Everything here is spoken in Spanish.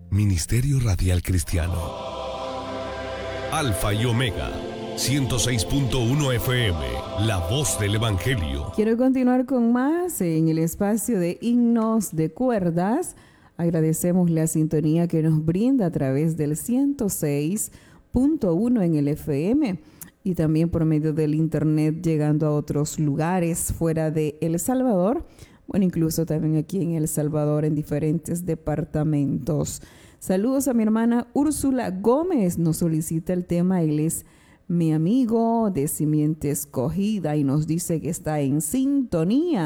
Ministerio Radial Cristiano. Alfa y Omega, 106.1 FM, la voz del Evangelio. Quiero continuar con más en el espacio de himnos de cuerdas. Agradecemos la sintonía que nos brinda a través del 106.1 en el FM y también por medio del internet, llegando a otros lugares fuera de El Salvador. Bueno, incluso también aquí en El Salvador, en diferentes departamentos. Saludos a mi hermana Úrsula Gómez. Nos solicita el tema. Él es mi amigo de Simiente Escogida y nos dice que está en sintonía.